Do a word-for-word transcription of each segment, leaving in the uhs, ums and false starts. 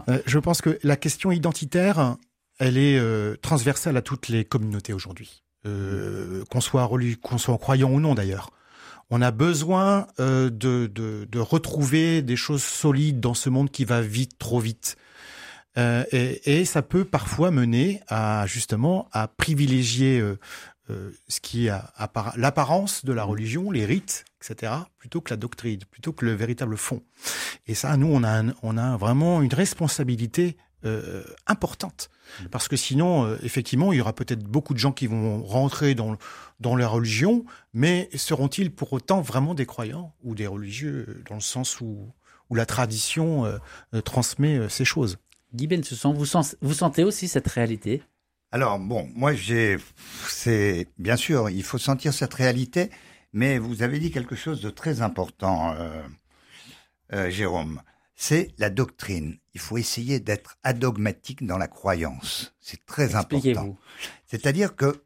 Euh, je pense que la question identitaire, elle est euh, transversale à toutes les communautés aujourd'hui, euh, qu'on soit religieux, qu'on soit croyant ou non d'ailleurs. On a besoin euh, de, de, de retrouver des choses solides dans ce monde qui va vite, trop vite. Euh, et, et ça peut parfois mener à justement à privilégier euh, euh, ce qui est à, à, l'apparence de la religion, les rites, et cetera, plutôt que la doctrine, plutôt que le véritable fond. Et ça, nous, on a, un, on a vraiment une responsabilité euh, importante, parce que sinon, euh, effectivement, il y aura peut-être beaucoup de gens qui vont rentrer dans dans la religion, mais seront-ils pour autant vraiment des croyants ou des religieux, dans le sens où où la tradition euh, euh, transmet euh, ces choses. Guy Bensoussan, vous, sens, vous sentez aussi cette réalité ? Alors bon, moi j'ai, c'est bien sûr, il faut sentir cette réalité, mais vous avez dit quelque chose de très important, euh, euh, Jérôme. C'est la doctrine. Il faut essayer d'être adogmatique dans la croyance. C'est très important. C'est-à-dire que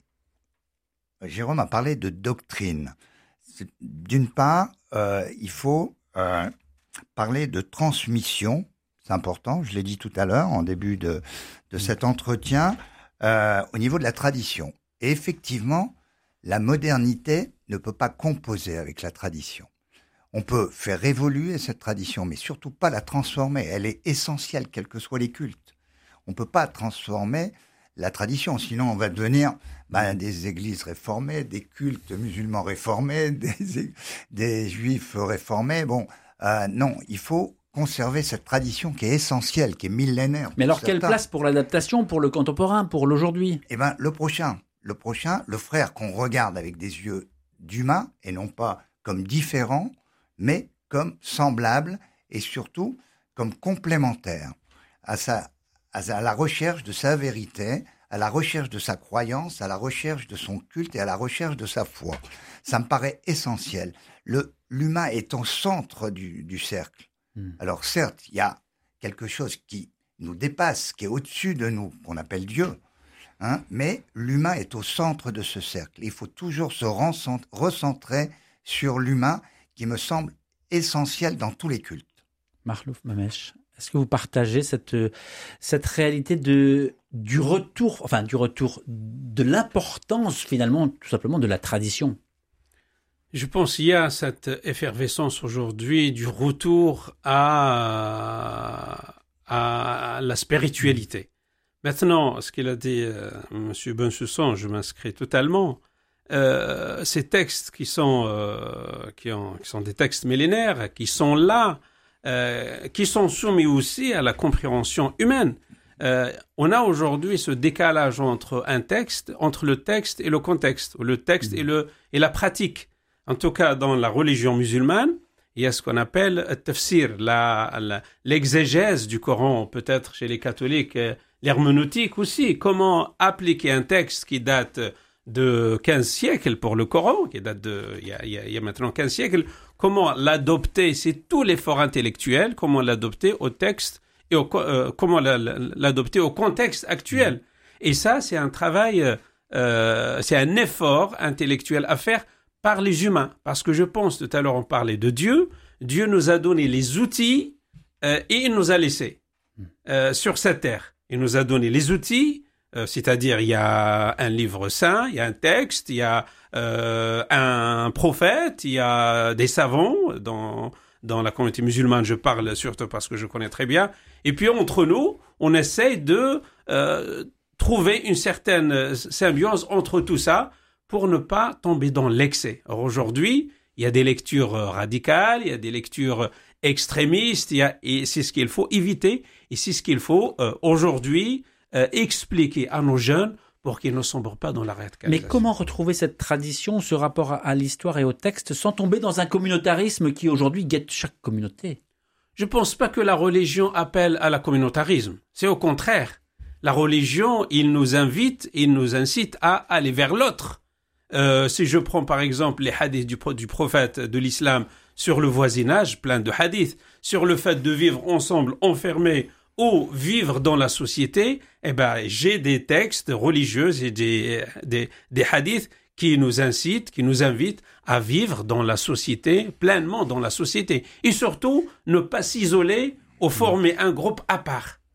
Jérôme a parlé de doctrine. C'est, d'une part, euh, il faut euh, parler de transmission. C'est important, je l'ai dit tout à l'heure, en début de, de cet entretien, euh, au niveau de la tradition. Et effectivement, la modernité ne peut pas composer avec la tradition. On peut faire évoluer cette tradition, mais surtout pas la transformer. Elle est essentielle, quels que soient les cultes. On ne peut pas transformer la tradition, sinon on va devenir ben, des églises réformées, des cultes musulmans réformés, des, des juifs réformés. Bon, euh, non, il faut conserver cette tradition qui est essentielle, qui est millénaire. Mais alors, certains. Quelle place pour l'adaptation, pour le contemporain, pour l'aujourd'hui ? Eh ben, le prochain, le prochain, le frère qu'on regarde avec des yeux d'humain, et non pas comme différent, mais comme semblable, et surtout comme complémentaire à, sa, à la recherche de sa vérité, à la recherche de sa croyance, à la recherche de son culte et à la recherche de sa foi. Ça me paraît essentiel. Le, l'humain est au centre du, du cercle. Alors certes, il y a quelque chose qui nous dépasse, qui est au-dessus de nous, qu'on appelle Dieu, hein, mais l'humain est au centre de ce cercle. Il faut toujours se recentrer sur l'humain, qui me semble essentiel dans tous les cultes. Makhlouf Mamesh, est-ce que vous partagez cette, cette réalité de, du retour, enfin du retour, de l'importance finalement, tout simplement, de la tradition ? Je pense qu'il y a cette effervescence aujourd'hui du retour à, à la spiritualité. Maintenant, ce qu'il a dit euh, M. Bensoussan, je m'inscris totalement. Euh, ces textes qui sont, euh, qui, ont, qui sont des textes millénaires, qui sont là, euh, qui sont soumis aussi à la compréhension humaine. Euh, on a aujourd'hui ce décalage entre un texte, entre le texte et le contexte, le texte mmh. et, le, et la pratique. En tout cas, dans la religion musulmane, il y a ce qu'on appelle le tafsir, la, la, l'exégèse du Coran, peut-être chez les catholiques, l'herméneutique aussi. Comment appliquer un texte qui date de quinze siècles pour le Coran, qui date de, il y a, il y a, il y a maintenant quinze siècles, comment l'adopter, c'est tout l'effort intellectuel, comment l'adopter au texte et au, euh, comment la, la, l'adopter au contexte actuel. Et ça, c'est un travail, euh, c'est un effort intellectuel à faire par les humains, parce que je pense, tout à l'heure on parlait de Dieu, Dieu nous a donné les outils euh, et il nous a laissés euh, sur cette terre. Il nous a donné les outils, euh, c'est-à-dire il y a un livre saint, il y a un texte, il y a euh, un prophète, il y a des savants, dans, dans la communauté musulmane je parle surtout parce que je connais très bien, et puis entre nous, on essaye de euh, trouver une certaine symbiose entre tout ça, pour ne pas tomber dans l'excès. Or, aujourd'hui, il y a des lectures radicales, il y a des lectures extrémistes, il y a, et c'est ce qu'il faut éviter, et c'est ce qu'il faut euh, aujourd'hui euh, expliquer à nos jeunes pour qu'ils ne sombrent pas dans la radicalisation. Mais comment retrouver cette tradition, ce rapport à, à l'histoire et au texte, sans tomber dans un communautarisme qui aujourd'hui guette chaque communauté ? Je ne pense pas que la religion appelle à la communautarisme. C'est au contraire. La religion, il nous invite, il nous incite à aller vers l'autre. Euh, si je prends par exemple les hadiths du, du prophète de l'islam sur le voisinage, plein de hadiths, sur le fait de vivre ensemble, enfermés ou vivre dans la société, eh ben, j'ai des textes religieux et des, des, des hadiths qui nous incitent, qui nous invitent à vivre dans la société, pleinement dans la société. Et surtout, ne pas s'isoler ou former un groupe à part.